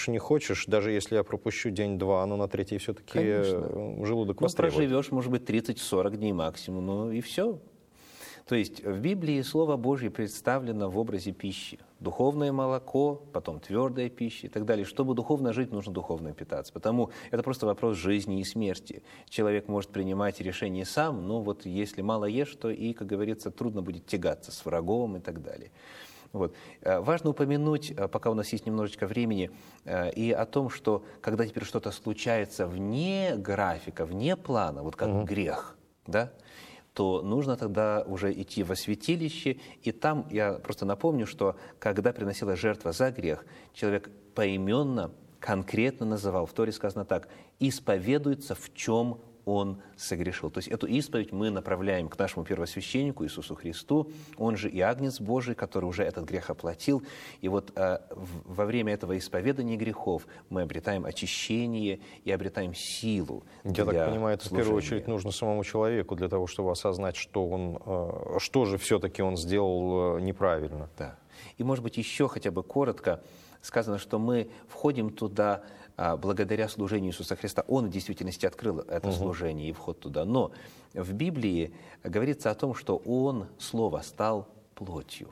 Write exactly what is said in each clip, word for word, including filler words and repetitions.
хочешь, не хочешь, даже если я пропущу день-два, но на третий все-таки желудок ну, востребует. Проживешь, может быть, тридцать-сорок дней максимум, ну и все. То есть в Библии Слово Божье представлено в образе пищи. Духовное молоко, потом твердая пища и так далее. Чтобы духовно жить, нужно духовно питаться. Потому это просто вопрос жизни и смерти. Человек может принимать решения сам, но вот если мало ешь, то и, как говорится, трудно будет тягаться с врагом и так далее. Вот. Важно упомянуть, пока у нас есть немножечко времени, и о том, что когда теперь что-то случается вне графика, вне плана, вот как угу. грех, да, то нужно тогда уже идти во святилище, и там, я просто напомню, что когда приносилась жертва за грех, человек поименно, конкретно называл, в Торе сказано так, исповедуется, в чем он согрешил. То есть эту исповедь мы направляем к нашему первосвященнику Иисусу Христу, он же и Агнец Божий, который уже этот грех оплатил. И вот э, в, во время этого исповедания грехов мы обретаем очищение и обретаем силу. Я так понимаю, это в первую очередь нужно самому человеку для того, чтобы осознать, что, он, э, что же все-таки он сделал э, неправильно. Да. И, может быть, еще хотя бы коротко сказано, что мы входим туда благодаря служению Иисуса Христа. Он в действительности открыл это угу. служение и вход туда. Но в Библии говорится о том, что Он, Слово, стал плотью.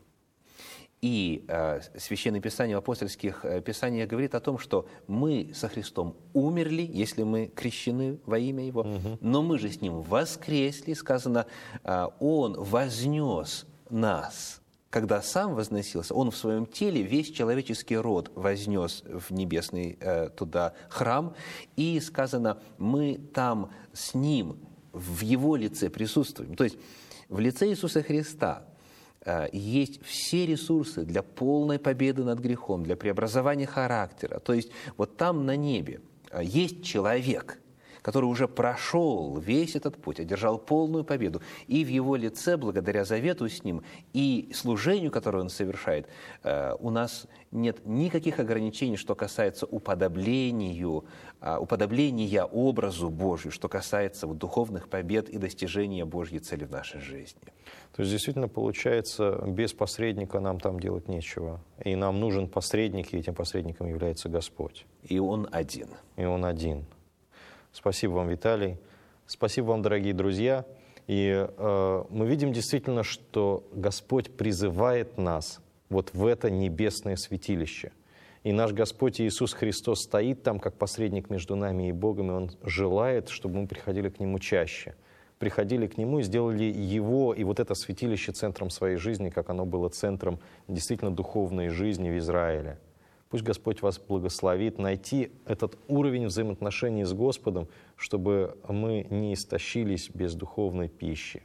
И э, Священное Писание в апостольских э, писаниях говорит о том, что мы со Христом умерли, если мы крещены во имя Его, угу. но мы же с Ним воскресли. Сказано, э, Он вознес нас. Когда сам возносился, он в своем теле весь человеческий род вознес в небесный э, туда храм. И сказано, мы там с ним в его лице присутствуем. То есть в лице Иисуса Христа э, есть все ресурсы для полной победы над грехом, для преобразования характера. То есть вот там на небе э, есть человек, который уже прошел весь этот путь, одержал полную победу. И в его лице, благодаря завету с ним и служению, которое он совершает, у нас нет никаких ограничений, что касается уподоблению, уподобления образу Божию, что касается вот духовных побед и достижения Божьей цели в нашей жизни. То есть действительно получается, без посредника нам там делать нечего. И нам нужен посредник, и этим посредником является Господь. И Он один. И Он один. Спасибо вам, Виталий. Спасибо вам, дорогие друзья. И э, мы видим действительно, что Господь призывает нас вот в это небесное святилище. И наш Господь Иисус Христос стоит там, как посредник между нами и Богом, и Он желает, чтобы мы приходили к Нему чаще. Приходили к Нему и сделали Его и вот это святилище центром своей жизни, как оно было центром действительно духовной жизни в Израиле. Пусть Господь вас благословит найти этот уровень взаимоотношений с Господом, чтобы мы не истощились без духовной пищи.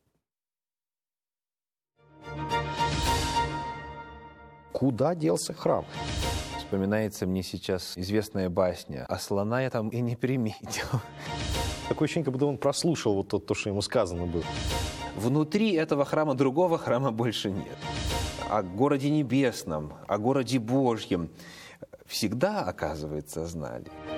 Куда делся храм? Вспоминается мне сейчас известная басня. А слона я там и не приметил. Такое ощущение, как будто он прослушал вот то, то, что ему сказано было. Внутри этого храма другого храма больше нет. О городе небесном, о городе Божьем всегда, оказывается, знали.